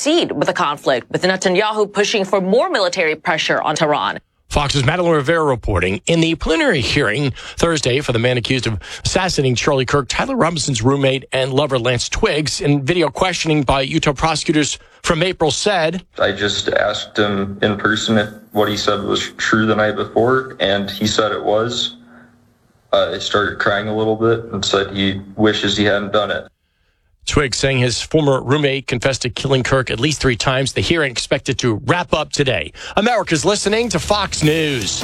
proceed with the conflict, with Netanyahu pushing for more military pressure on Tehran. Fox's Madeline Rivera reporting. In the preliminary hearing Thursday for the man accused of assassinating Charlie Kirk, Tyler Robinson's roommate and lover Lance Twiggs, in video questioning by Utah prosecutors from April, said, I just asked him in person if what he said was true the night before, and he said it was. I started crying a little bit and said he wishes he hadn't done it. Twiggs saying his former roommate confessed to killing Kirk at least 3 times. The hearing expected to wrap up today. America's listening to Fox News.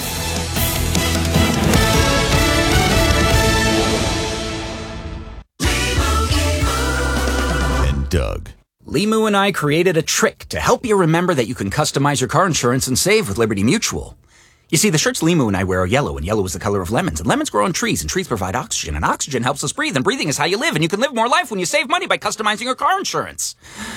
And Doug. Limu and I created a trick to help you remember that you can customize your car insurance and save with Liberty Mutual. You see, the shirts Limu and I wear are yellow, and yellow is the color of lemons, and lemons grow on trees, and trees provide oxygen, and oxygen helps us breathe, and breathing is how you live, and you can live more life when you save money by customizing your car insurance.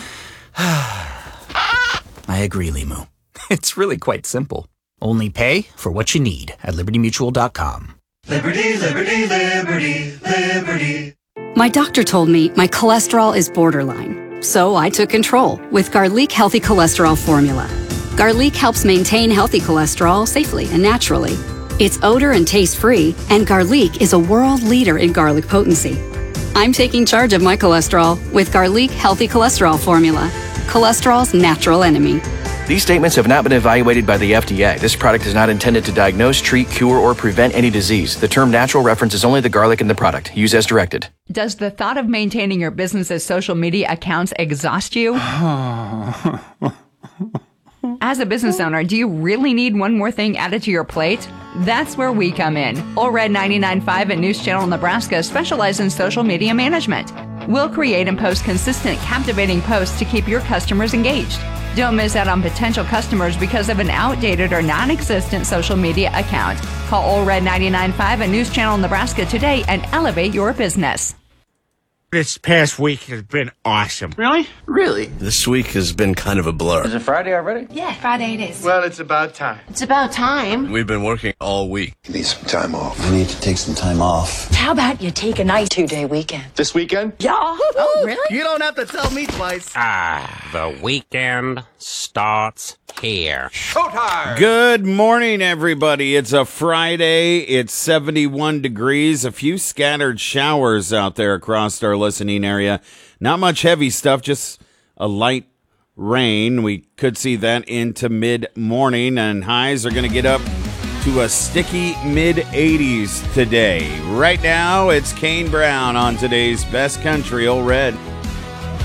I agree, Limu. It's really quite simple. Only pay for what you need at LibertyMutual.com. Liberty, liberty, liberty, liberty. My doctor told me my cholesterol is borderline, so I took control with Garlic Healthy Cholesterol Formula. Garlic helps maintain healthy cholesterol safely and naturally. It's odor and taste-free, and Garlic is a world leader in garlic potency. I'm taking charge of my cholesterol with Garlic Healthy Cholesterol Formula, cholesterol's natural enemy. These statements have not been evaluated by the FDA. This product is not intended to diagnose, treat, cure, or prevent any disease. The term natural references only the garlic in the product. Use as directed. Does the thought of maintaining your business's social media accounts exhaust you? As a business owner, do you really need one more thing added to your plate? That's where we come in. All Red 99.5 and News Channel Nebraska specialize in social media management. We'll create and post consistent, captivating posts to keep your customers engaged. Don't miss out on potential customers because of an outdated or non-existent social media account. Call All Red 99.5 and News Channel Nebraska today and elevate your business. This past week has been awesome. Really? Really? This week has been kind of a blur. Is it Friday already? Yeah, Friday it is. Well, it's about time. It's about time. We've been working all week. You need some time off. You need to take some time off. How about you take a nice 2-day weekend? This weekend? Yeah. Oh, really? You don't have to tell me twice. The weekend starts here. Showtime! Good morning, everybody. It's a Friday. It's 71 degrees. A few scattered showers out there across our listening area. Not much heavy stuff, just a light rain. We could see that into mid-morning, and highs are going to get up to a sticky mid-80s today. Right now, it's Kane Brown on today's Best Country Old Red.